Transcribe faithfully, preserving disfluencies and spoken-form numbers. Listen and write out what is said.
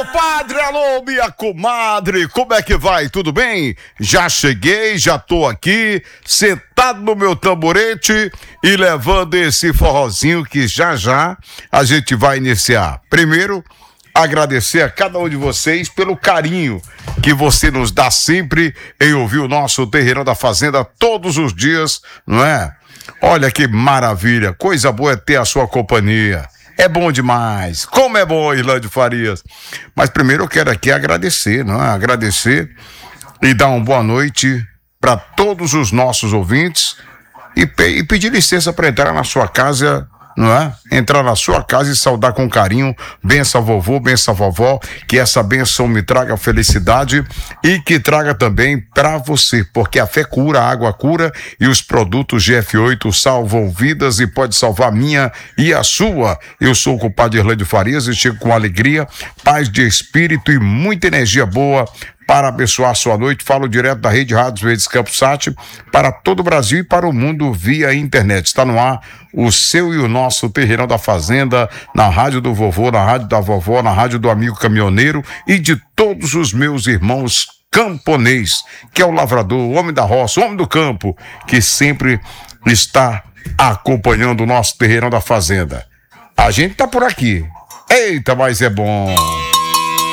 compadre, alô, minha comadre, como é que vai? Tudo bem? Já cheguei, já tô aqui, sentado no meu tamborete e levando esse forrozinho que já já a gente vai iniciar. Primeiro, agradecer a cada um de vocês pelo carinho que você nos dá sempre em ouvir o nosso Terreirão da Fazenda todos os dias, não é? Olha que maravilha, coisa boa é ter a sua companhia. É bom demais. Como é bom, Irlande Farias. Mas primeiro eu quero aqui agradecer, não é? Agradecer e dar uma boa noite para todos os nossos ouvintes e, pe- e pedir licença para entrar na sua casa, não é? Entrar na sua casa e saudar com carinho. Benção vovô, benção vovó, que essa benção me traga felicidade e que traga também para você, porque a fé cura, a água cura e os produtos G F oito salvam vidas e pode salvar a minha e a sua. Eu sou o compadre Irlande Farias e chego com alegria, paz de espírito e muita energia boa para abençoar sua noite. Falo direto da Rede Rádios Verdes Campos Sat para todo o Brasil e para o mundo via internet. Está no ar o seu e o nosso Terreirão da Fazenda, na rádio do vovô, na rádio da vovó, na rádio do amigo caminhoneiro e de todos os meus irmãos camponês, que é o lavrador, o homem da roça, o homem do campo, que sempre está acompanhando o nosso Terreirão da Fazenda. A gente tá por aqui. Eita, mas é bom!